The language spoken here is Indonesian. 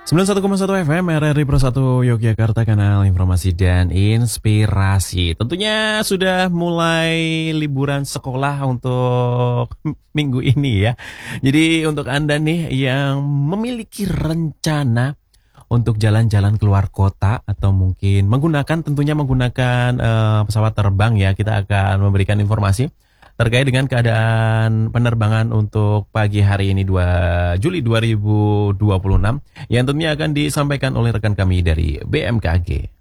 91,1 FM RRI Pro 1 Yogyakarta, kanal informasi dan inspirasi. Tentunya sudah mulai liburan sekolah untuk minggu ini ya. Jadi untuk Anda nih yang memiliki rencana untuk jalan-jalan keluar kota atau mungkin tentunya menggunakan pesawat terbang ya, kita akan memberikan informasi terkait dengan keadaan penerbangan untuk pagi hari ini 2 Juli 2026 yang tentunya akan disampaikan oleh rekan kami dari BMKG.